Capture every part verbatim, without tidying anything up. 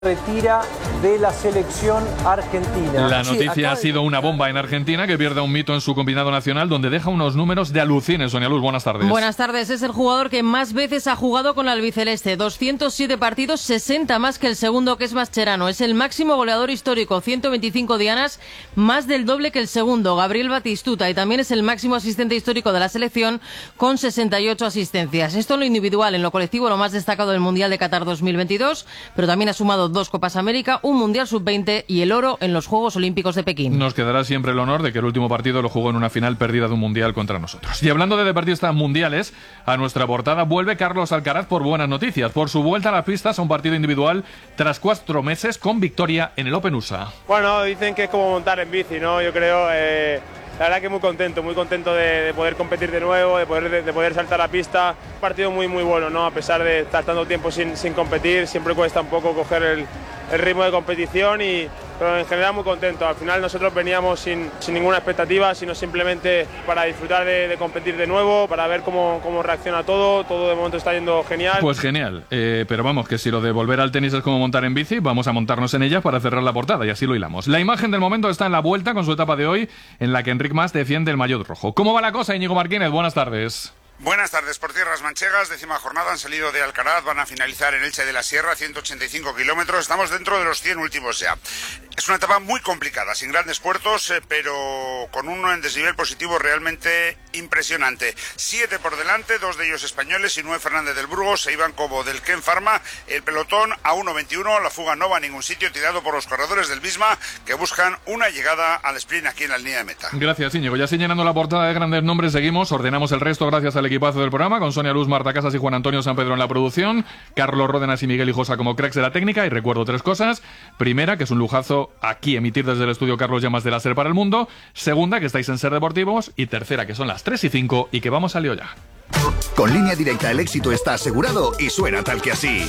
retira de la selección argentina. La noticia sí, ha sido una bomba en Argentina, que pierde un mito en su combinado nacional, donde deja unos números de alucine. Sonia Luz, buenas tardes. Buenas tardes. Es el jugador que más veces ha jugado con la albiceleste. doscientos siete partidos, sesenta más que el segundo, que es Mascherano. Es el máximo goleador histórico, ciento veinticinco dianas, más del doble que el segundo, Gabriel Batistuta. Y también es el máximo asistente histórico de la selección, con sesenta y ocho asistencias. Esto en lo individual. En lo colectivo, lo más destacado del Mundial de Qatar dos mil veintidós, pero también ha sumado dos Copas América, un Mundial sub veinte y el oro en los Juegos Olímpicos de Pekín. Nos quedará siempre el honor de que el último partido lo jugó en una final perdida de un Mundial contra nosotros. Y hablando de deportistas mundiales, a nuestra portada vuelve Carlos Alcaraz por buenas noticias, por su vuelta a las pistas a un partido individual tras cuatro meses con victoria en el Open U S A. Bueno, dicen que es como montar en bici, ¿no? Yo creo... Eh... La verdad que muy contento, muy contento de, de poder competir de nuevo, de poder, de, de poder saltar la pista. Un partido muy muy bueno, ¿no? A pesar de estar tanto tiempo sin, sin competir, siempre cuesta un poco coger el, el ritmo de competición, y, pero en general muy contento. Al final nosotros veníamos sin, sin ninguna expectativa, sino simplemente para disfrutar de, de competir de nuevo, para ver cómo, cómo reacciona todo. Todo de momento está yendo genial. Pues genial, eh, pero vamos, que si lo de volver al tenis es como montar en bici, vamos a montarnos en ella para cerrar la portada, y así lo hilamos. La imagen del momento está en la vuelta con su etapa de hoy, en la que Enric Mas defiende el maillot rojo. ¿Cómo va la cosa, Íñigo Martínez? Buenas tardes. Buenas tardes. Por tierras manchegas, décima jornada, han salido de Alcaraz, van a finalizar en Elche de la Sierra, ciento ochenta y cinco kilómetros, estamos dentro de los cien últimos ya. Es una etapa muy complicada, sin grandes puertos, eh, pero con un desnivel positivo realmente impresionante. Siete por delante, dos de ellos españoles, Sinúe Fernández del Burgos e Iván Cobo del Ken Pharma. El pelotón a uno veintiuno, la fuga no va a ningún sitio, tirado por los corredores del Visma, que buscan una llegada al sprint aquí en la línea de meta. Gracias, Íñigo. Ya llenando la portada de grandes nombres, seguimos, ordenamos el resto gracias al equipazo del programa, con Sonia Luz, Marta Casas y Juan Antonio San Pedro en la producción, Carlos Ródenas y Miguel Hijosa como cracks de la técnica. Y recuerdo tres cosas: primera, que es un lujazo aquí emitir desde el estudio Carlos Llamas de la SER para el mundo; segunda, que estáis en SER Deportivos; y tercera, que son las tres y cinco y que vamos al lío ya. Con Línea Directa el éxito está asegurado y suena tal que así.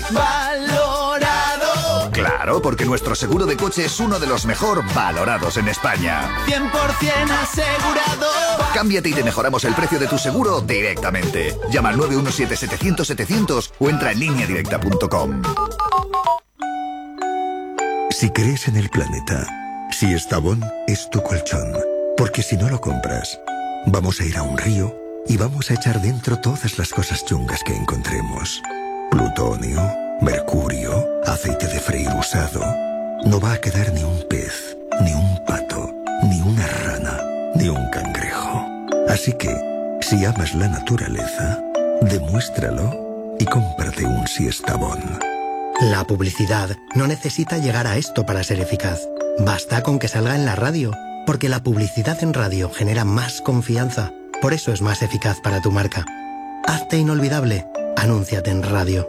¡Valorado! Claro, porque nuestro seguro de coche es uno de los mejor valorados en España. cien por ciento asegurado. Cámbiate y te mejoramos el precio de tu seguro directamente. Llama al nueve uno siete, setecientos, setecientos o entra en línea directa punto com. Si crees en el planeta, si Estavón es tu colchón, porque si no lo compras, vamos a ir a un río y vamos a echar dentro todas las cosas chungas que encontremos. Plutonio, mercurio, aceite de freír usado. No va a quedar ni un pez, ni un pato, ni una rana, ni un cangrejo. Así que, si amas la naturaleza, demuéstralo y cómprate un Siestabón. La publicidad no necesita llegar a esto para ser eficaz. Basta con que salga en la radio, porque la publicidad en radio genera más confianza. Por eso es más eficaz para tu marca. Hazte inolvidable. Anúnciate en radio.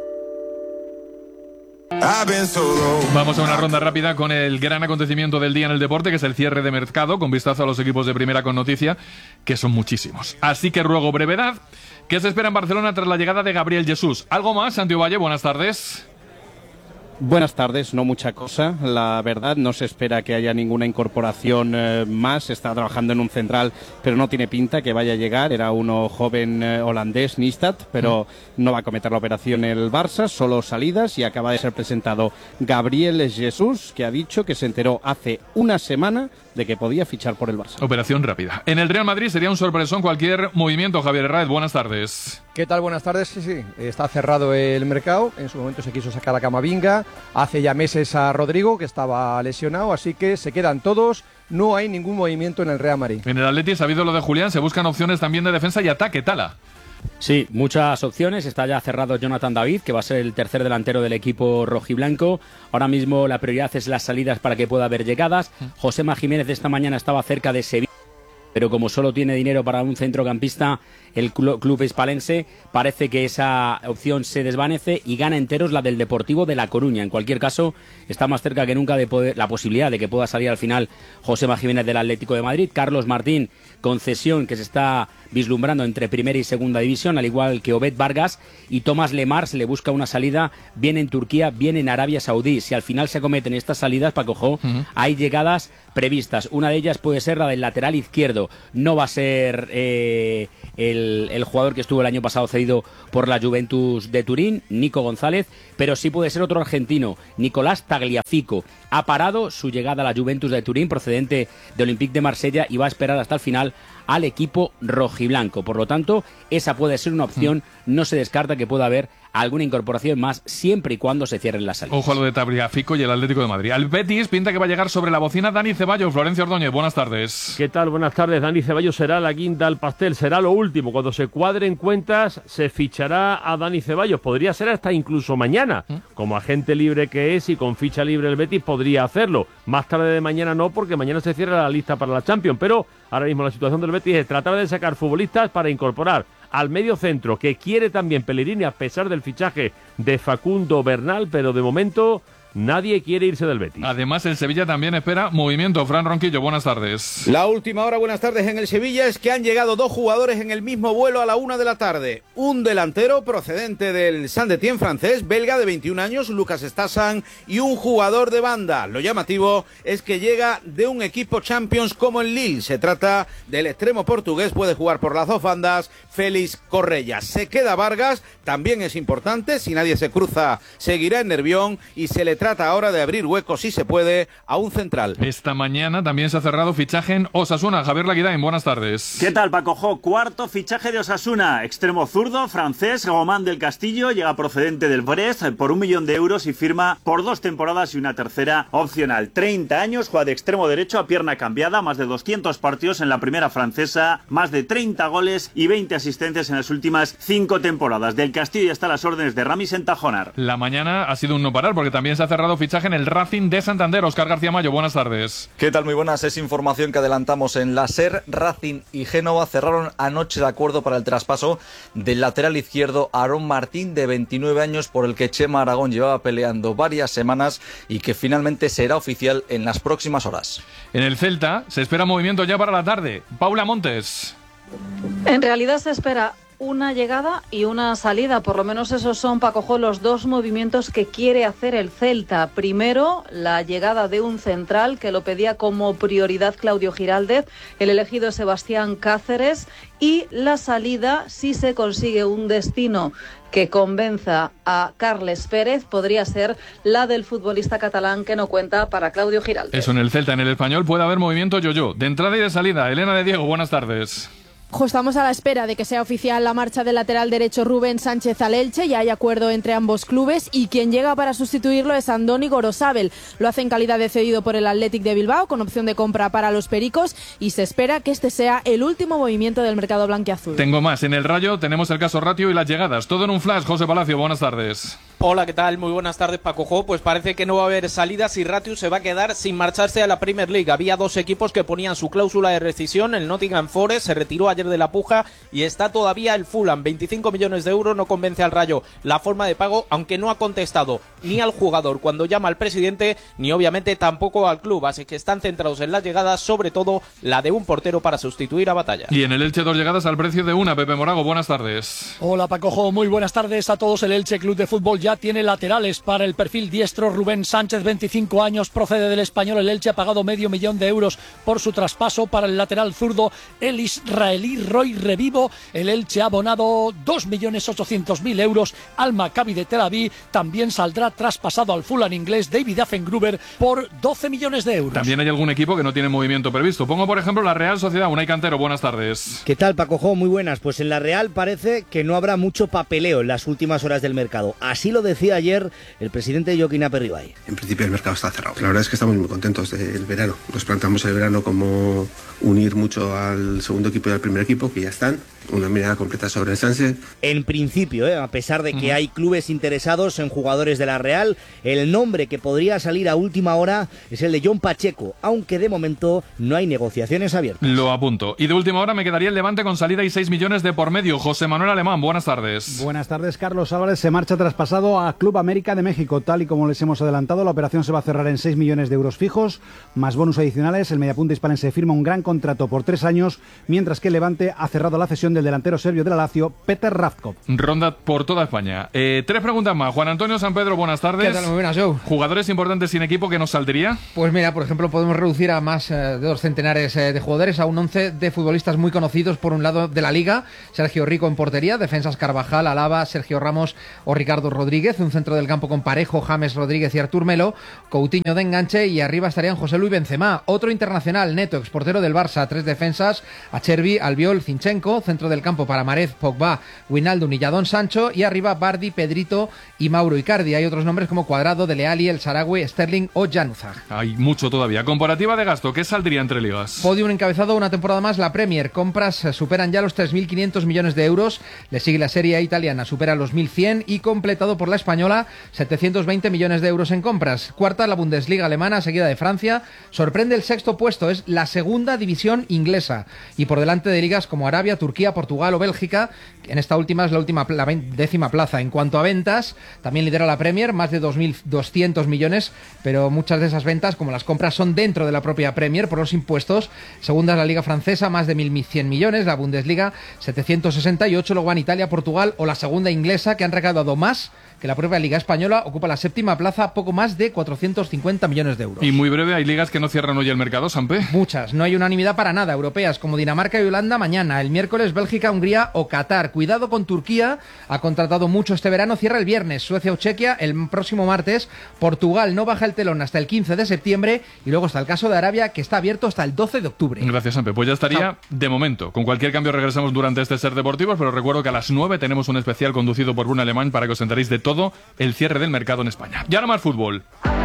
Vamos a una ronda rápida con el gran acontecimiento del día en el deporte, que es el cierre de mercado, con vistazo a los equipos de primera con noticia, que son muchísimos. Así que ruego brevedad. ¿Qué se espera en Barcelona tras la llegada de Gabriel Jesús? ¿Algo más, Santiago Valle? Buenas tardes. Buenas tardes, no mucha cosa, la verdad, no se espera que haya ninguna incorporación eh, más. Está trabajando en un central, pero no tiene pinta que vaya a llegar. Era uno joven eh, holandés, Nistat, pero mm. no va a cometer la operación el Barça, solo salidas, y acaba de ser presentado Gabriel Jesús, que ha dicho que se enteró hace una semana de que podía fichar por el Barça. Operación rápida. En el Real Madrid sería un sorpresón cualquier movimiento. Javier Herráez, buenas tardes. ¿Qué tal? Buenas tardes. Sí, sí, está cerrado el mercado. En su momento se quiso sacar a Camavinga. Hace ya meses a Rodrigo, que estaba lesionado, así que se quedan todos. No hay ningún movimiento en el Real Madrid. En el Atleti, sabido lo de Julián, se buscan opciones también de defensa y ataque. Tala. Sí, muchas opciones. Está ya cerrado Jonathan David, que va a ser el tercer delantero del equipo rojiblanco. Ahora mismo la prioridad es las salidas para que pueda haber llegadas. Josema Jiménez esta mañana estaba cerca de Sevilla, pero como solo tiene dinero para un centrocampista, el club hispalense, parece que esa opción se desvanece y gana enteros la del Deportivo de La Coruña. En cualquier caso, está más cerca que nunca de poder, la posibilidad de que pueda salir al final Josema Jiménez del Atlético de Madrid. Carlos Martín, concesión que se está vislumbrando entre primera y segunda división, al igual que Obed Vargas, y Tomás Lemar se le busca una salida bien en Turquía, bien en Arabia Saudí. Si al final se cometen estas salidas, Paco Jo, uh-huh. hay llegadas previstas. Una de ellas puede ser la del lateral izquierdo. No va a ser eh, el, el jugador que estuvo el año pasado cedido por la Juventus de Turín, Nico González, pero sí puede ser otro argentino, Nicolás Tagliafico. Ha parado su llegada a la Juventus de Turín, procedente de Olympique de Marsella, y va a esperar hasta el final al equipo rojiblanco. Por lo tanto, esa puede ser una opción. No se descarta que pueda haber alguna incorporación más, siempre y cuando se cierren las salidas. Ojo a lo de Tagliafico y el Atlético de Madrid. Al Betis pinta que va a llegar sobre la bocina Dani Ceballos. Florencio Ordóñez, buenas tardes. ¿Qué tal? Buenas tardes. Dani Ceballos será la guinda al pastel, será lo último. Cuando se cuadren cuentas, se fichará a Dani Ceballos. Podría ser hasta incluso mañana. ¿Mm? Como agente libre que es y con ficha libre el Betis podría hacerlo. Más tarde de mañana no, porque mañana se cierra la lista para la Champions. Pero ahora mismo la situación del Betis es tratar de sacar futbolistas para incorporar al medio centro, que quiere también Pellegrini a pesar del fichaje de Facundo Bernal, pero de momento nadie quiere irse del Betis. Además, el Sevilla también espera movimiento. Fran Ronquillo, buenas tardes. La última hora, buenas tardes en el Sevilla, es que han llegado dos jugadores en el mismo vuelo a la una de la tarde. Un delantero procedente del Saint-Étienne francés, belga de veintiún años, Lucas Stassan, y un jugador de banda. Lo llamativo es que llega de un equipo Champions como el Lille. Se trata del extremo portugués, puede jugar por las dos bandas, Félix Correia. Se queda Vargas, también es importante, si nadie se cruza, seguirá en Nervión, y se le trata ahora de abrir huecos, si se puede, a un central. Esta mañana también se ha cerrado fichaje en Osasuna. Javier Laguidain, buenas tardes. ¿Qué tal, Paco Jo? Cuarto fichaje de Osasuna. Extremo zurdo, francés, Román del Castillo, llega procedente del Brest por un millón de euros y firma por dos temporadas y una tercera opcional. treinta años, juega de extremo derecho a pierna cambiada, más de doscientos partidos en la primera francesa, más de treinta goles y veinte asistencias en las últimas cinco temporadas. Del Castillo ya está a las órdenes de Rami Sentajonar. La mañana ha sido un no parar porque también se ha cerrado fichaje en el Racing de Santander. Óscar García Mayo, buenas tardes. ¿Qué tal? Muy buenas. Es información que adelantamos en la SER. Racing y Génova cerraron anoche el acuerdo para el traspaso del lateral izquierdo Aarón Martín, de veintinueve años, por el que Chema Aragón llevaba peleando varias semanas y que finalmente será oficial en las próximas horas. En el Celta se espera movimiento ya para la tarde. Paula Montes. En realidad se espera una llegada y una salida, por lo menos esos son, Paco Jo, los dos movimientos que quiere hacer el Celta. Primero, la llegada de un central que lo pedía como prioridad Claudio Giraldez, el elegido Sebastián Cáceres, y la salida, si se consigue un destino que convenza a Carles Pérez, podría ser la del futbolista catalán que no cuenta para Claudio Giraldez. Eso en el Celta. En el Español puede haber movimiento yo-yo. De entrada y de salida, Elena de Diego, buenas tardes. Estamos a la espera de que sea oficial la marcha del lateral derecho Rubén Sánchez al Elche. Ya hay acuerdo entre ambos clubes y quien llega para sustituirlo es Andoni Gorosabel. Lo hace en calidad de cedido por el Athletic de Bilbao, con opción de compra para los Pericos, y se espera que este sea el último movimiento del mercado blanquiazul. Tengo más. En el Rayo tenemos el caso Ratio y las llegadas. Todo en un flash. José Palacio, buenas tardes. Hola, ¿qué tal? Muy buenas tardes, Paco Jo. Pues parece que no va a haber salidas y Ratio se va a quedar sin marcharse a la Premier League. Había dos equipos que ponían su cláusula de rescisión. El Nottingham Forest se retiró ayer de la puja y está todavía el Fulham. veinticinco millones de euros, no convence al Rayo la forma de pago, aunque no ha contestado ni al jugador cuando llama al presidente, ni obviamente tampoco al club. Así que están centrados en las llegadas, sobre todo la de un portero para sustituir a Batalla. Y en el Elche, dos llegadas al precio de una. Pepe Morago, buenas tardes. Hola, Paco Jo, muy buenas tardes a todos. El Elche Club de Fútbol ya tiene laterales para el perfil diestro. Rubén Sánchez, veinticinco años, procede del Español. El Elche ha pagado medio millón de euros por su traspaso. Para el lateral zurdo, el israelí Roy Revivo, el Elche ha abonado dos millones ochocientos mil euros al Maccabi de Tel Aviv. También saldrá traspasado al Fulham inglés David Affengruber por doce millones de euros. También hay algún equipo que no tiene movimiento previsto. Pongo, por ejemplo, la Real Sociedad. Unai Cantero, buenas tardes. ¿Qué tal, Paco Jo? Muy buenas. Pues en la Real parece que no habrá mucho papeleo en las últimas horas del mercado. Así lo decía ayer el presidente Joaquín Aperribay. En principio el mercado está cerrado. La verdad es que estamos muy contentos del verano. Nos planteamos el verano como unir mucho al segundo equipo y al primer equipo, que ya están. Una mirada completa sobre el Sánchez. En principio, ¿eh? a pesar de que uh-huh. hay clubes interesados en jugadores de la Real, el nombre que podría salir a última hora es el de John Pacheco, aunque de momento no hay negociaciones abiertas. Lo apunto. Y de última hora me quedaría el Levante con salida y seis millones de por medio. José Manuel Alemán, buenas tardes. Buenas tardes. Carlos Álvarez se marcha traspasado a Club América de México. Tal y como les hemos adelantado, la operación se va a cerrar en seis millones de euros fijos, más bonus adicionales. El mediapunta hispalense firma un gran contrato por tres años, mientras que el Levante ha cerrado la cesión lesión del delantero serbio de la Lazio, Petar Ravkov. Ronda por toda España. Eh, tres preguntas más. Juan Antonio San Pedro, buenas tardes. ¿Qué tal? Muy buenas, Joe. ¿Jugadores importantes sin equipo que nos saldría? Pues mira, por ejemplo, podemos reducir a más eh, de dos centenares eh, de jugadores, a un once de futbolistas muy conocidos por un lado de la Liga. Sergio Rico en portería, defensas Carvajal, Alaba, Sergio Ramos o Ricardo Rodríguez, un centro del campo con Parejo, James Rodríguez y Artur Melo, Coutinho de enganche y arriba estarían José Luis Benzema, otro internacional, Neto, exportero del Barça, tres defensas, Acherbi, Albiol, Zinchenko, centro del campo para Marez, Pogba, Wijnaldum y Jadon Sancho y arriba Bardi, Pedrito y Mauro Icardi. Hay otros nombres como Cuadrado, Dele Alli, El Sarawi, Sterling o Januzaj. Hay mucho todavía. Comparativa de gasto, ¿qué saldría entre ligas? Podium encabezado una temporada más la Premier. Compras superan ya los tres mil quinientos millones de euros. Le sigue la Serie A italiana, supera los mil cien y completado por la española, setecientos veinte millones de euros en compras. Cuarta la Bundesliga alemana, seguida de Francia. Sorprende el sexto puesto, es la segunda división inglesa. Y por delante de ligas como Arabia, Turquía, Portugal o Bélgica. En esta última es la última la décima plaza. En cuanto a ventas, también lidera la Premier, más de dos mil doscientos millones, pero muchas de esas ventas, como las compras, son dentro de la propia Premier por los impuestos. Segunda es la Liga Francesa, más de mil cien millones, la Bundesliga setecientos sesenta y ocho, luego van Italia, Portugal o la segunda inglesa, que han recaudado más que la propia Liga Española, ocupa la séptima plaza, poco más de cuatrocientos cincuenta millones de euros. Y muy breve, ¿hay ligas que no cierran hoy el mercado, Sampe? Muchas, no hay unanimidad para nada. Europeas como Dinamarca y Holanda mañana, el miércoles Bélgica, Hungría o Qatar. Cuidado con Turquía, ha contratado mucho este verano, cierra el viernes, Suecia o Chequia el próximo martes, Portugal no baja el telón hasta el quince de septiembre y luego está el caso de Arabia, que está abierto hasta el doce de octubre. Gracias, Sampe. Pues ya estaría Chao. De momento. Con cualquier cambio regresamos durante este Ser Deportivos, pero recuerdo que a las nueve tenemos un especial conducido por Bruno Alemán para que os enteréis de todo el cierre del mercado en España. Y ahora más fútbol.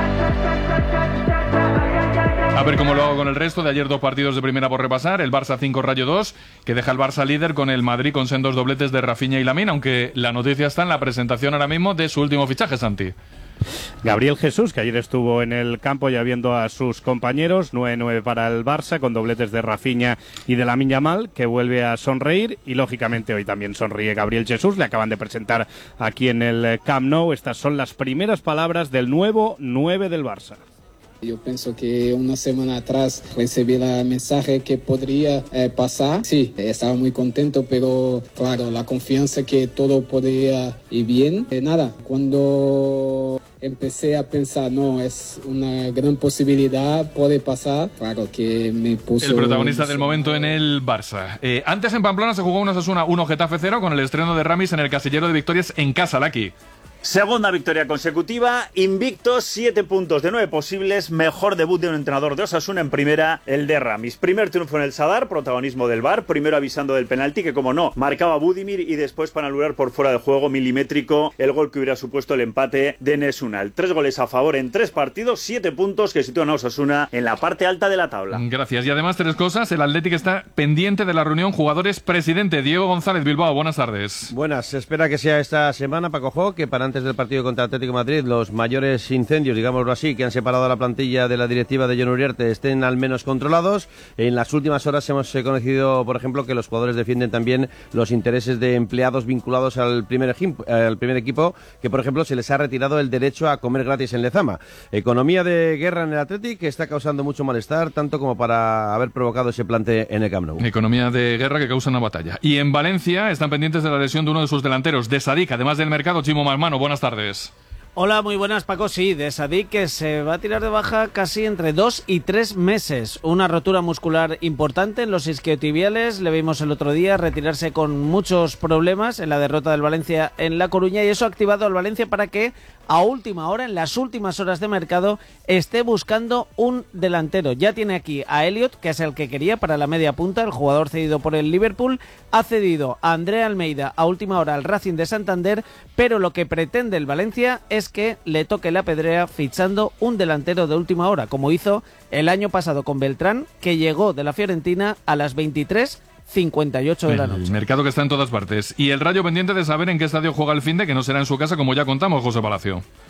A ver cómo lo hago con el resto. De ayer dos partidos de primera por repasar. El Barça cinco, Rayo dos, que deja el Barça líder con el Madrid con sendos dobletes de Rafinha y Lamine, aunque la noticia está en la presentación ahora mismo de su último fichaje, Santi. Gabriel Jesús, que ayer estuvo en el campo ya viendo a sus compañeros, nueve nueve para el Barça, con dobletes de Rafinha y de Lamine Yamal, que vuelve a sonreír, y lógicamente hoy también sonríe Gabriel Jesús. Le acaban de presentar aquí en el Camp Nou. Estas son las primeras palabras del nuevo nueve del Barça. Yo pienso que una semana atrás recibí el mensaje que podría eh, pasar. Sí, estaba muy contento, pero claro, la confianza que todo podría ir bien. Eh, nada, cuando empecé a pensar, no, es una gran posibilidad, puede pasar, claro que me puso... El protagonista del momento en el Barça. Eh, antes en Pamplona se jugó un Osasuna uno Getafe cero con el estreno de Ramis en el casillero de victorias en casa, Laki. Segunda victoria consecutiva, invictos, siete puntos de nueve posibles, mejor debut de un entrenador de Osasuna en primera, el de Ramis. Primer triunfo en el Sadar, protagonismo del V A R, primero avisando del penalti que, como no, marcaba Budimir, y después para anular por fuera de juego milimétrico el gol que hubiera supuesto el empate de Nesunal. Tres goles a favor en tres partidos, siete puntos que sitúan a Osasuna en la parte alta de la tabla. Gracias. Y además tres cosas, el Athletic está pendiente de la reunión jugadores-presidente. Diego González, Bilbao, buenas tardes. Buenas, se espera que sea esta semana, Paco Jo, que para antes del partido contra Atlético de Madrid los mayores incendios, digámoslo así, que han separado a la plantilla de la directiva de Jon Uriarte estén al menos controlados. En las últimas horas hemos conocido, por ejemplo, que los jugadores defienden también los intereses de empleados vinculados al primer, al primer equipo, que por ejemplo se les ha retirado el derecho a comer gratis en Lezama. Economía de guerra en el Athletic que está causando mucho malestar, tanto como para haber provocado ese plante en el Camp Nou. Economía de guerra que causa una batalla. Y en Valencia están pendientes de la lesión de uno de sus delanteros, de Sadik, además del mercado. Chimo Malmano, buenas tardes. Hola, muy buenas, Paco. Sí, de Sadik, que se va a tirar de baja casi entre dos y tres meses. Una rotura muscular importante en los isquiotibiales. Le vimos el otro día retirarse con muchos problemas en la derrota del Valencia en La Coruña, y eso ha activado al Valencia para que a última hora, en las últimas horas de mercado, esté buscando un delantero. Ya tiene aquí a Elliot, que es el que quería para la media punta, el jugador cedido por el Liverpool. Ha cedido a André Almeida a última hora al Racing de Santander, pero lo que pretende el Valencia es que le toque la pedrea fichando un delantero de última hora, como hizo el año pasado con Beltrán, que llegó de la Fiorentina a las veintitrés cincuenta y ocho de la noche. El mercado que está en todas partes. Y el Rayo pendiente de saber en qué estadio juega el finde, que no será en su casa, como ya contamos, José Palacio.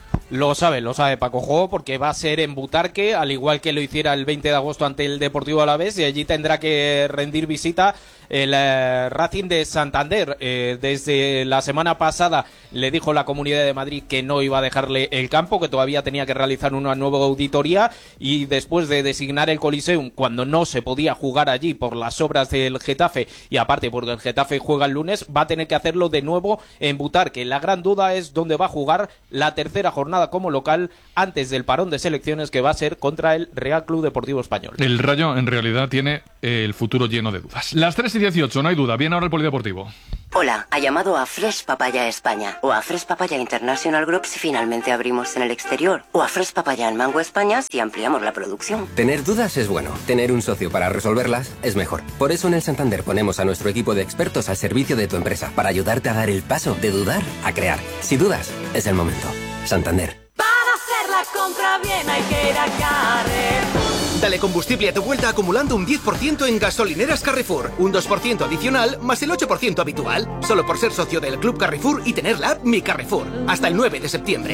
Lo sabe, lo sabe Paco Jo, porque va a ser en Butarque, al igual que lo hiciera el veinte de agosto ante el Deportivo Alavés, y allí tendrá que rendir visita el eh, Racing de Santander. Eh, desde la semana pasada le dijo la Comunidad de Madrid que no iba a dejarle el campo, que todavía tenía que realizar una nueva auditoría, y después de designar el Coliseum cuando no se podía jugar allí por las obras del Getafe, y aparte porque el Getafe juega el lunes, va a tener que hacerlo de nuevo en Butarque. La gran duda es dónde va a jugar la tercera jornada como local antes del parón de selecciones, que va a ser contra el Real Club Deportivo Español. El Rayo en realidad tiene el futuro lleno de dudas. Las tres y dieciocho, no hay duda. Viene ahora el Polideportivo. Hola, ha llamado a Fresh Papaya España o a Fresh Papaya International Group si finalmente abrimos en el exterior, o a Fresh Papaya en Mango España si ampliamos la producción. Tener dudas es bueno, tener un socio para resolverlas es mejor. Por eso en el Santander ponemos a nuestro equipo de expertos al servicio de tu empresa, para ayudarte a dar el paso de dudar a crear. Si dudas, es el momento. Santander. Para hacer la compra bien hay que ir a Carrefour. Dale combustible a tu vuelta acumulando un diez por ciento en gasolineras Carrefour, un dos por ciento adicional más el ocho por ciento habitual, solo por ser socio del Club Carrefour y tener la app Mi Carrefour. Hasta el nueve de septiembre.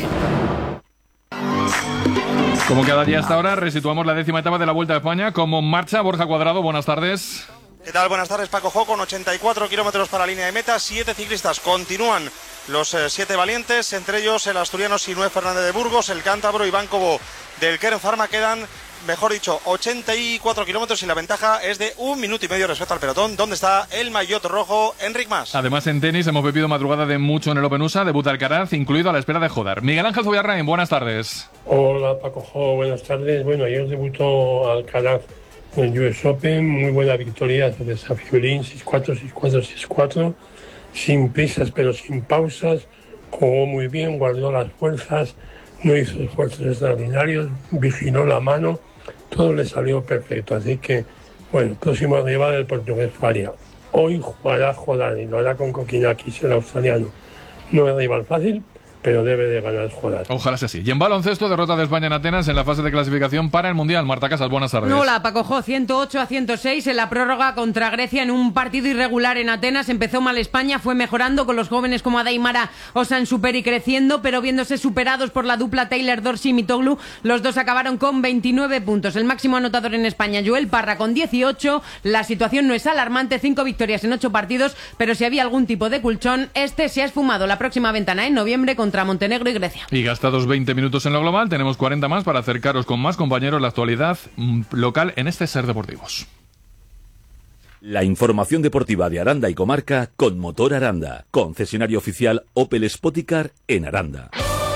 Como cada día hasta ahora, resituamos la décima etapa de la Vuelta a España. Como marcha, Borja Cuadrado, buenas tardes. ¿Qué tal? Buenas tardes, Paco Jo, con ochenta y cuatro kilómetros para la línea de meta, siete ciclistas continúan los eh, siete valientes, entre ellos el asturiano Sinué Fernández de Burgos, el cántabro Iván Cobo del Kern Pharma. Quedan, mejor dicho, ochenta y cuatro kilómetros y la ventaja es de un minuto y medio respecto al pelotón, donde está el maillot rojo, Enric Mas. Además, en tenis hemos vivido madrugada de mucho en el Open U S A, debuta Alcaraz, incluido a la espera de Jodar. Miguel Ángel Zubiarrain, buenas tardes. Hola, Paco Jo, buenas tardes. Bueno, ayer debutó Alcaraz en el U S Open, muy buena victoria sobre Safiulín, seis cuatro, seis cuatro, seis cuatro, sin prisas pero sin pausas, jugó muy bien, guardó las fuerzas, no hizo esfuerzos extraordinarios, vigiló la mano, todo le salió perfecto, así que, bueno, próximo rival del portugués Faria. Hoy jugará Jodar y lo hará con Kokinakis, el australiano. No es rival fácil, pero debe de ganar Jodar. Ojalá sea así. Y en baloncesto, derrota de España en Atenas en la fase de clasificación para el Mundial. Marta Casas, buenas tardes. Hola, Paco Jo, ciento ocho a ciento seis en la prórroga contra Grecia en un partido irregular en Atenas. Empezó mal España, fue mejorando con los jóvenes como Adaimara o Sansuperi creciendo, pero viéndose superados por la dupla Taylor Dorsey y Mitoglu, los dos acabaron con veintinueve puntos. El máximo anotador en España, Joel Parra, con dieciocho. La situación no es alarmante, cinco victorias en ocho partidos, pero si había algún tipo de colchón, este se ha esfumado. La próxima ventana en noviembre contra Montenegro y Grecia. Y gastados veinte minutos en lo global, tenemos cuarenta más para acercaros con más compañeros la actualidad local en este Ser Deportivos. La información deportiva de Aranda y Comarca con Motor Aranda, concesionario oficial Opel Spoticar en Aranda.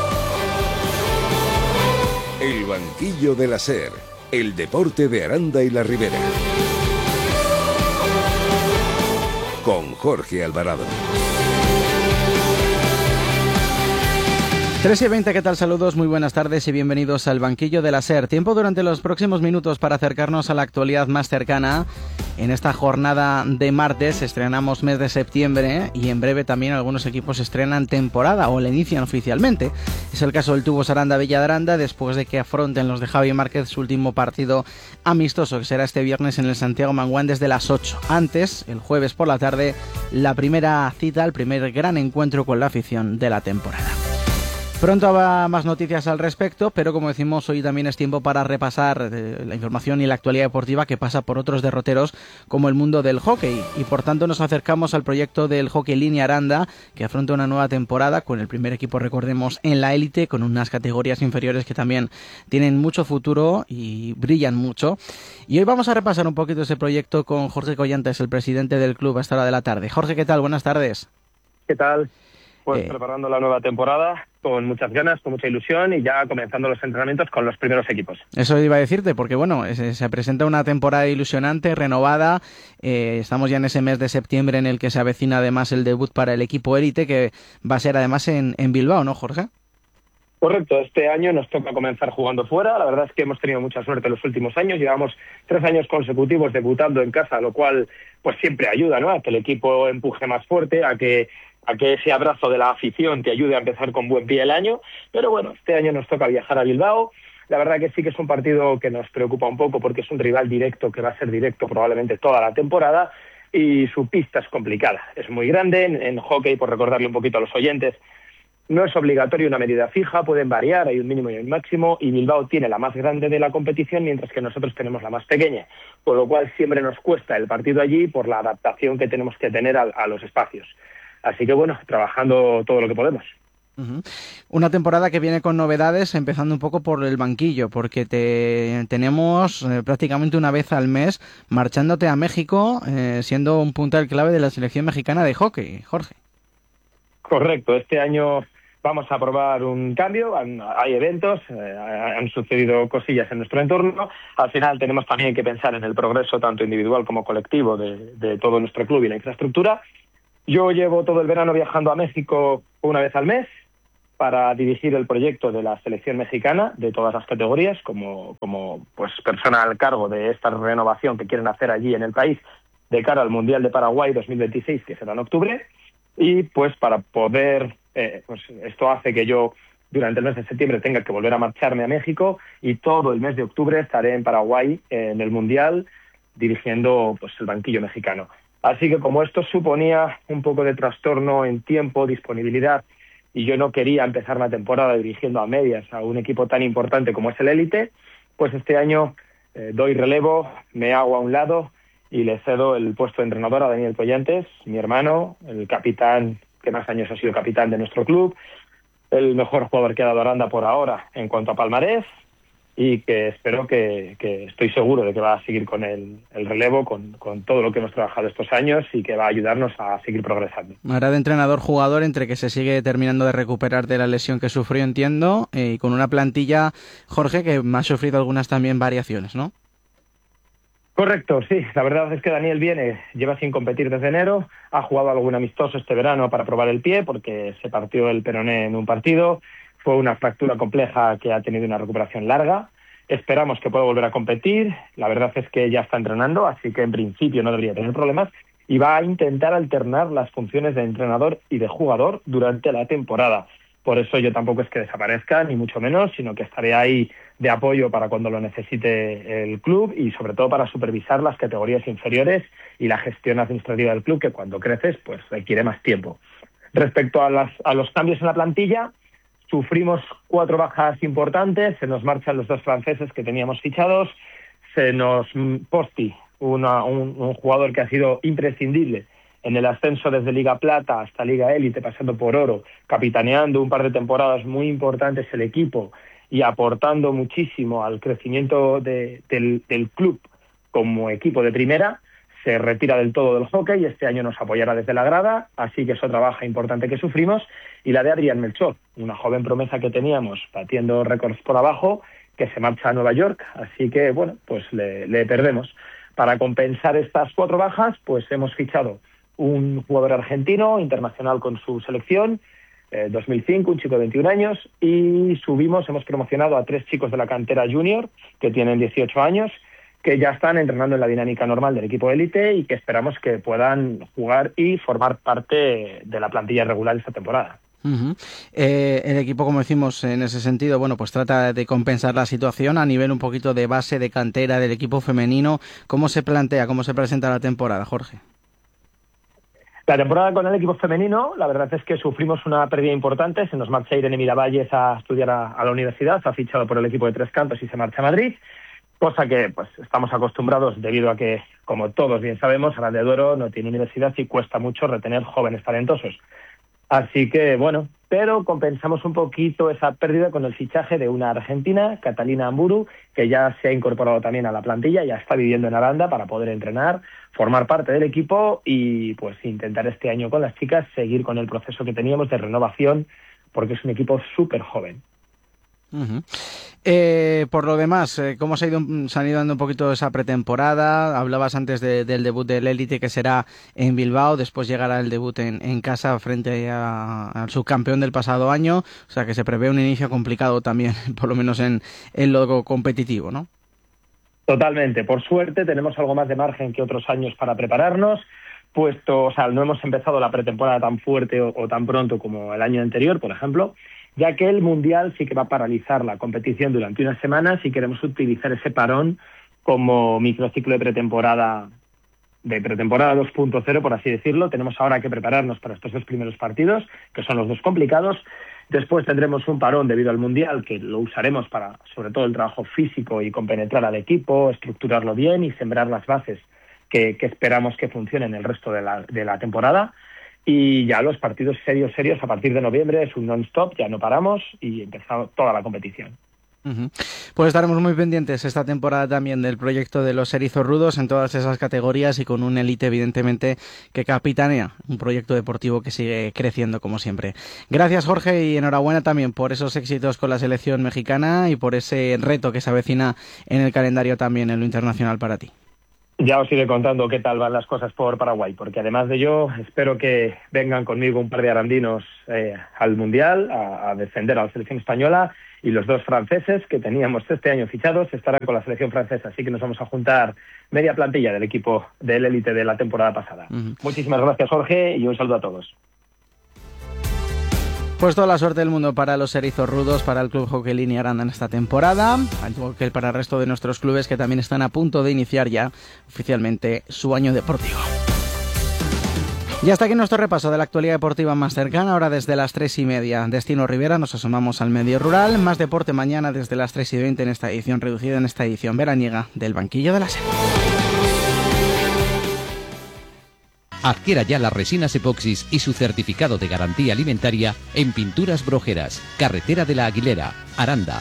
El banquillo de la Ser, el deporte de Aranda y la Ribera. Con Jorge Alvarado. tres y veinte, ¿qué tal? Saludos, muy buenas tardes y bienvenidos al banquillo de la SER. Tiempo durante los próximos minutos para acercarnos a la actualidad más cercana. En esta jornada de martes estrenamos mes de septiembre y en breve también algunos equipos estrenan temporada o la inician oficialmente. Es el caso del Tubos Aranda Villa de Aranda, después de que afronten los de Javi Márquez su último partido amistoso, que será este viernes en el Santiago Manguán desde las ocho. Antes, el jueves por la tarde, la primera cita, el primer gran encuentro con la afición de la temporada. Pronto habrá más noticias al respecto, pero como decimos, hoy también es tiempo para repasar eh, la información y la actualidad deportiva que pasa por otros derroteros como el mundo del hockey. Y por tanto nos acercamos al proyecto del Hockey Línea Aranda, que afronta una nueva temporada con el primer equipo, recordemos, en la élite, con unas categorías inferiores que también tienen mucho futuro y brillan mucho. Y hoy vamos a repasar un poquito ese proyecto con Jorge Collantes, el presidente del club, a esta hora de la tarde. Jorge, ¿qué tal? Buenas tardes. ¿Qué tal? Pues Eh. preparando la nueva temporada con muchas ganas, con mucha ilusión y ya comenzando los entrenamientos con los primeros equipos. Eso iba a decirte, porque bueno, se, se presenta una temporada ilusionante, renovada. Eh, estamos ya en ese mes de septiembre en el que se avecina además el debut para el equipo élite, que va a ser además en, en Bilbao, ¿no, Jorge? Correcto, este año nos toca comenzar jugando fuera. La verdad es que hemos tenido mucha suerte en los últimos años. Llevamos tres años consecutivos debutando en casa, lo cual pues siempre ayuda, ¿no?, a que el equipo empuje más fuerte, a que a que ese abrazo de la afición te ayude a empezar con buen pie el año. Pero bueno, este año nos toca viajar a Bilbao. La verdad que sí que es un partido que nos preocupa un poco porque es un rival directo, que va a ser directo probablemente toda la temporada, y su pista es complicada. Es muy grande. En, en hockey, por recordarle un poquito a los oyentes, No es obligatorio una medida fija, pueden variar, hay un mínimo y un máximo, y Bilbao tiene la más grande de la competición, mientras que nosotros tenemos la más pequeña, con lo cual siempre nos cuesta el partido allí por la adaptación que tenemos que tener a, a los espacios. Así que bueno, trabajando todo lo que podemos. Uh-huh. Una temporada que viene con novedades, empezando un poco por el banquillo, porque te tenemos eh, prácticamente una vez al mes marchándote a México, eh, siendo un puntal clave de la selección mexicana de hockey, Jorge. Correcto, este año vamos a probar un cambio, hay eventos, eh, han sucedido cosillas en nuestro entorno, al final tenemos también que pensar en el progreso tanto individual como colectivo de, de todo nuestro club y la infraestructura. Yo llevo todo el verano viajando a México una vez al mes, para dirigir el proyecto de la selección mexicana de todas las categorías, como, como pues persona al cargo de esta renovación que quieren hacer allí en el país de cara al Mundial de Paraguay dos mil veintiséis, que será en octubre, y pues para poder, eh, pues esto hace que yo durante el mes de septiembre tenga que volver a marcharme a México y todo el mes de octubre estaré en Paraguay en el Mundial dirigiendo pues el banquillo mexicano. Así que como esto suponía un poco de trastorno en tiempo, disponibilidad, y yo no quería empezar la temporada dirigiendo a medias a un equipo tan importante como es el Élite, pues este año eh, doy relevo, me hago a un lado y le cedo el puesto de entrenador a Daniel Collantes, mi hermano, el capitán que más años ha sido capitán de nuestro club, el mejor jugador que ha dado Aranda por ahora en cuanto a palmarés, y que espero que, que estoy seguro de que va a seguir con el, el relevo, con, con todo lo que hemos trabajado estos años y que va a ayudarnos a seguir progresando. Ahora de entrenador-jugador, entre que se sigue terminando de recuperar de la lesión que sufrió, entiendo, eh, y con una plantilla, Jorge, que ha sufrido algunas también variaciones, ¿no? Correcto, sí. La verdad es que Daniel viene, lleva sin competir desde enero, ha jugado algún amistoso este verano para probar el pie porque se partió el peroné en un partido. Fue una fractura compleja que ha tenido una recuperación larga. Esperamos que pueda volver a competir. La verdad es que ya está entrenando, así que en principio no debería tener problemas. Y va a intentar alternar las funciones de entrenador y de jugador durante la temporada. Por eso yo tampoco es que desaparezca, ni mucho menos, sino que estaré ahí de apoyo para cuando lo necesite el club y sobre todo para supervisar las categorías inferiores y la gestión administrativa del club, que cuando creces pues requiere más tiempo. Respecto a, las, a los cambios en la plantilla, sufrimos cuatro bajas importantes, se nos marchan los dos franceses que teníamos fichados, se nos Posti, una, un, un jugador que ha sido imprescindible en el ascenso desde Liga Plata hasta Liga Élite, pasando por Oro, capitaneando un par de temporadas muy importantes el equipo y aportando muchísimo al crecimiento de, del, del club como equipo de primera, se retira del todo del hockey y este año nos apoyará desde la grada, así que es otra baja importante que sufrimos, y la de Adrián Melchor, una joven promesa que teníamos batiendo récords por abajo, que se marcha a Nueva York, así que bueno, pues le, le perdemos. Para compensar estas cuatro bajas, pues hemos fichado un jugador argentino, internacional con su selección, eh, dos mil cinco, un chico de veintiún años, y subimos, hemos promocionado a tres chicos de la cantera junior, que tienen dieciocho años, que ya están entrenando en la dinámica normal del equipo élite y que esperamos que puedan jugar y formar parte de la plantilla regular esta temporada. Uh-huh. Eh, el equipo, como decimos, en ese sentido, bueno, pues trata de compensar la situación a nivel un poquito de base, de cantera del equipo femenino. ¿Cómo se plantea, cómo se presenta la temporada, Jorge? La temporada con el equipo femenino, la verdad es que sufrimos una pérdida importante. Se nos marcha Irene Miravalles a estudiar a, a la universidad, ha fichado por el equipo de Tres Cantos y se marcha a Madrid, cosa que pues estamos acostumbrados debido a que, como todos bien sabemos, Aranda de Duero no tiene universidad y cuesta mucho retener jóvenes talentosos. Así que, bueno, pero compensamos un poquito esa pérdida con el fichaje de una argentina, Catalina Amburu, que ya se ha incorporado también a la plantilla, ya está viviendo en Aranda para poder entrenar, formar parte del equipo y pues intentar este año con las chicas seguir con el proceso que teníamos de renovación, porque es un equipo súper joven. Uh-huh. Eh, por lo demás, eh, ¿cómo se ha, ido, se han ido dando un poquito esa pretemporada? Hablabas antes de, del debut del Élite, que será en Bilbao, después llegará el debut en, en casa frente a, al subcampeón del pasado año, o sea que se prevé un inicio complicado también, por lo menos en, en lo competitivo, ¿no? Totalmente, por suerte tenemos algo más de margen que otros años para prepararnos, puesto, o sea, no hemos empezado la pretemporada tan fuerte o, o tan pronto como el año anterior, por ejemplo, ya que el Mundial sí que va a paralizar la competición durante unas semanas y queremos utilizar ese parón como microciclo de pretemporada, de pretemporada dos punto cero, por así decirlo. Tenemos ahora que prepararnos para estos dos primeros partidos, que son los dos complicados, Después tendremos un parón debido al Mundial, que lo usaremos para, sobre todo, el trabajo físico y compenetrar al equipo, estructurarlo bien y sembrar las bases que, que esperamos que funcionen el resto de la, de la temporada. Y ya los partidos serios, serios, a partir de noviembre es un non-stop, ya no paramos y empezamos toda la competición. Uh-huh. Pues estaremos muy pendientes esta temporada también del proyecto de los Erizos Rudos en todas esas categorías y con un élite evidentemente que capitanea un proyecto deportivo que sigue creciendo como siempre. Gracias, Jorge, y enhorabuena también por esos éxitos con la selección mexicana y por ese reto que se avecina en el calendario también en lo internacional para ti. Ya os iré contando qué tal van las cosas por Paraguay, porque además de ello espero que vengan conmigo un par de arandinos eh, al Mundial a, a defender a la selección española, y los dos franceses que teníamos este año fichados estarán con la selección francesa, así que nos vamos a juntar media plantilla del equipo del élite de la temporada pasada. Uh-huh. Muchísimas gracias, Jorge, y un saludo a todos. Pues toda la suerte del mundo para los Erizos Rudos, para el Club Hockey Línea Aranda en esta temporada, al igual que para el resto de nuestros clubes que también están a punto de iniciar ya oficialmente su año deportivo. Y hasta aquí nuestro repaso de la actualidad deportiva más cercana. Ahora desde las tres y media, Destino Rivera, nos asomamos al medio rural. Más deporte mañana desde las tres y veinte en esta edición reducida, en esta edición veraniega del Banquillo de la SER. Adquiera ya las resinas epoxis y su certificado de garantía alimentaria en Pinturas Brojeras, Carretera de la Aguilera, Aranda.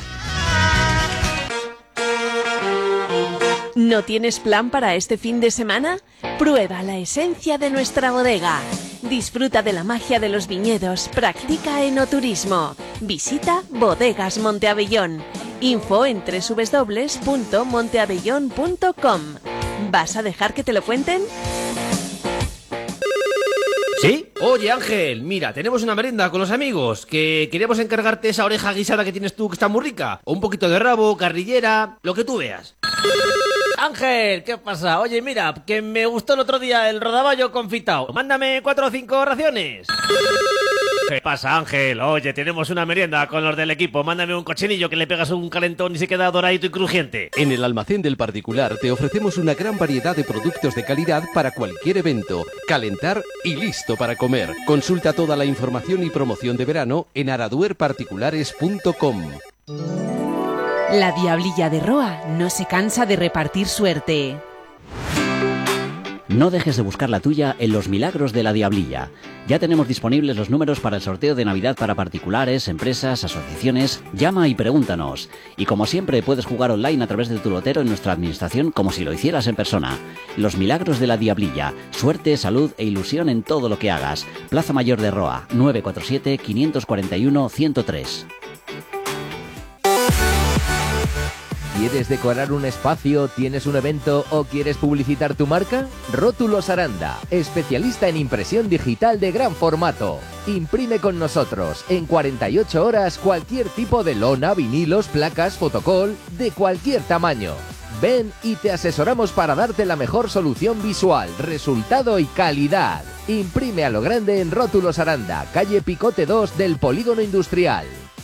¿No tienes plan para este fin de semana? Prueba la esencia de nuestra bodega. Disfruta de la magia de los viñedos, practica enoturismo. Visita Bodegas Monteabellón. Info en doble u doble u doble u punto monteabellón punto com. ¿Vas a dejar que te lo cuenten? ¿Sí? Oye, Ángel, mira, tenemos una merienda con los amigos, que queremos encargarte esa oreja guisada que tienes tú, que está muy rica. O un poquito de rabo, carrillera, lo que tú veas. Ángel, ¿qué pasa? Oye, mira, que me gustó el otro día el rodaballo confitado. Mándame cuatro o cinco raciones. ¿Qué pasa, Ángel? Oye, tenemos una merienda con los del equipo. Mándame un cochinillo que le pegas un calentón y se queda doradito y crujiente. En el almacén del particular te ofrecemos una gran variedad de productos de calidad para cualquier evento. Calentar y listo para comer. Consulta toda la información y promoción de verano en araduer particulares punto com. La Diablilla de Roa no se cansa de repartir suerte. No dejes de buscar la tuya en los Milagros de la Diablilla. Ya tenemos disponibles los números para el sorteo de Navidad para particulares, empresas, asociaciones. Llama y pregúntanos. Y como siempre puedes jugar online a través de tu lotero en nuestra administración como si lo hicieras en persona. Los Milagros de la Diablilla. Suerte, salud e ilusión en todo lo que hagas. Plaza Mayor de Roa, nueve cuatro siete, cinco cuatro uno, uno cero tres. ¿Quieres decorar un espacio, tienes un evento o quieres publicitar tu marca? Rótulos Aranda, especialista en impresión digital de gran formato. Imprime con nosotros en cuarenta y ocho horas cualquier tipo de lona, vinilos, placas, fotocol, de cualquier tamaño. Ven y te asesoramos para darte la mejor solución visual, resultado y calidad. Imprime a lo grande en Rótulos Aranda, calle Picote dos del Polígono Industrial.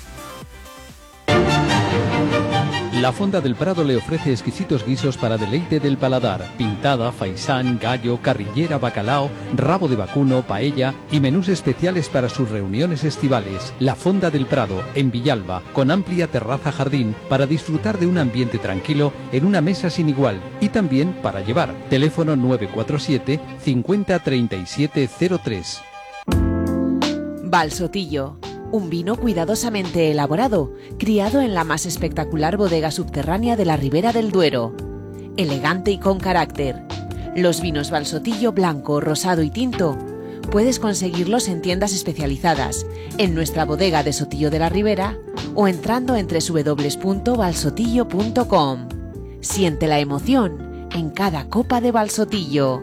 La Fonda del Prado le ofrece exquisitos guisos para deleite del paladar. Pintada, faisán, gallo, carrillera, bacalao, rabo de vacuno, paella y menús especiales para sus reuniones estivales. La Fonda del Prado, en Villalba, con amplia terraza jardín para disfrutar de un ambiente tranquilo en una mesa sin igual. Y también para llevar. Teléfono nueve cuatro siete, cincuenta, treinta y siete cero tres. Valsotillo. Un vino cuidadosamente elaborado, criado en la más espectacular bodega subterránea de la Ribera del Duero. Elegante y con carácter. Los vinos Valsotillo blanco, rosado y tinto puedes conseguirlos en tiendas especializadas, en nuestra bodega de Sotillo de la Ribera o entrando en doble u doble u doble u punto valsotillo punto com. Siente la emoción en cada copa de Valsotillo.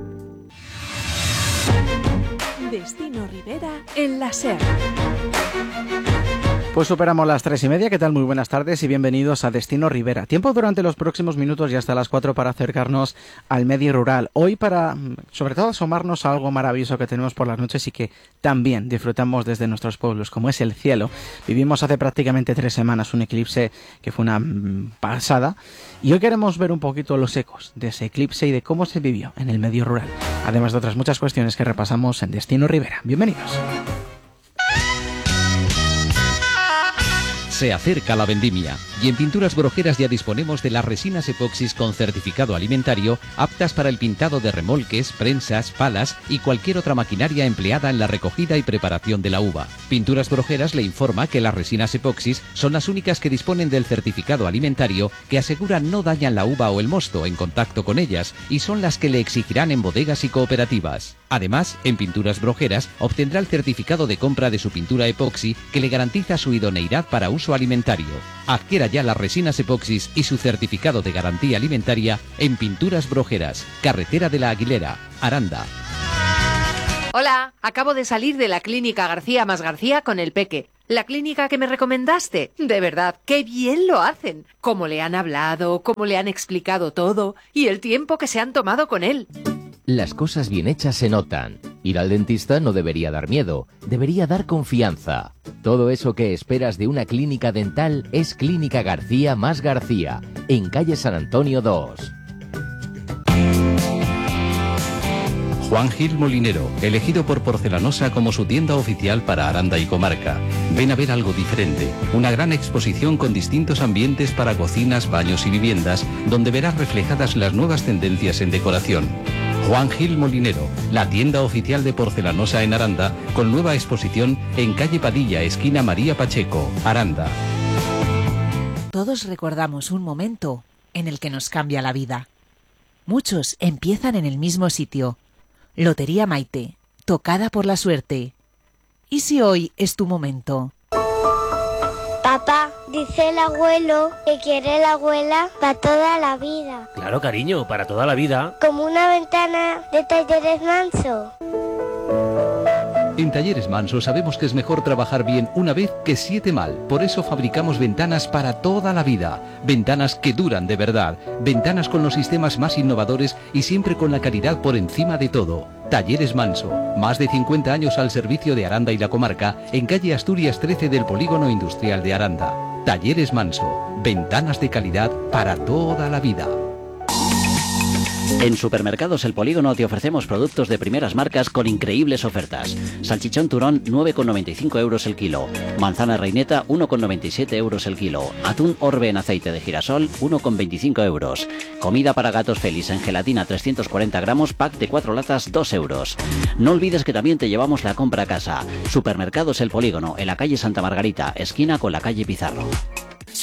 Destino Rivera en la SER. Pues superamos las tres y media. ¿Qué tal? Muy buenas tardes y bienvenidos a Destino Rivera. Tiempo durante los próximos minutos y hasta las cuatro para acercarnos al medio rural. Hoy para, sobre todo, asomarnos a algo maravilloso que tenemos por las noches y que también disfrutamos desde nuestros pueblos, como es el cielo. Vivimos hace prácticamente tres semanas un eclipse que fue una pasada y hoy queremos ver un poquito los ecos de ese eclipse y de cómo se vivió en el medio rural. Además de otras muchas cuestiones que repasamos en Destino Rivera. Bienvenidos. Se acerca la vendimia y en Pinturas Brojeras ya disponemos de las resinas epoxis con certificado alimentario aptas para el pintado de remolques, prensas, palas y cualquier otra maquinaria empleada en la recogida y preparación de la uva. Pinturas Brojeras le informa que las resinas epoxis son las únicas que disponen del certificado alimentario que aseguran no dañan la uva o el mosto en contacto con ellas y son las que le exigirán en bodegas y cooperativas. Además, en Pinturas Brojeras obtendrá el certificado de compra de su pintura epoxi que le garantiza su idoneidad para uso alimentario. Adquiera ya las resinas epoxis y su certificado de garantía alimentaria en Pinturas Brojeras, carretera de la Aguilera, Aranda. Hola, acabo de salir de la clínica García más García con el Peque. La clínica que me recomendaste. De verdad, qué bien lo hacen. Cómo le han hablado, cómo le han explicado todo y el tiempo que se han tomado con él. Las cosas bien hechas se notan. Ir al dentista no debería dar miedo, debería dar confianza. Todo eso que esperas de una clínica dental es Clínica García más García, en calle San Antonio dos. Juan Gil Molinero, elegido por Porcelanosa como su tienda oficial para Aranda y comarca. Ven a ver algo diferente, una gran exposición con distintos ambientes para cocinas, baños y viviendas, donde verás reflejadas las nuevas tendencias en decoración. Juan Gil Molinero, la tienda oficial de Porcelanosa en Aranda, con nueva exposición en calle Padilla, esquina María Pacheco, Aranda. Todos recordamos un momento en el que nos cambia la vida. Muchos empiezan en el mismo sitio. Lotería Maite, tocada por la suerte. ¿Y si hoy es tu momento? Papá, dice el abuelo que quiere la abuela para toda la vida. Claro, cariño, para toda la vida. Como una ventana de Talleres Manso. En Talleres Manso sabemos que es mejor trabajar bien una vez que siete mal. Por eso fabricamos ventanas para toda la vida. Ventanas que duran de verdad. Ventanas con los sistemas más innovadores y siempre con la calidad por encima de todo. Talleres Manso. Más de cincuenta años al servicio de Aranda y la comarca en calle Asturias trece del Polígono Industrial de Aranda. Talleres Manso. Ventanas de calidad para toda la vida. En Supermercados El Polígono te ofrecemos productos de primeras marcas con increíbles ofertas. Salchichón turón nueve con noventa y cinco euros el kilo. Manzana reineta uno con noventa y siete euros el kilo. Atún Orbe en aceite de girasol uno con veinticinco euros. Comida para gatos Félix en gelatina trescientos cuarenta gramos, pack de cuatro latas dos euros. No olvides que también te llevamos la compra a casa. Supermercados El Polígono en la calle Santa Margarita, esquina con la calle Pizarro.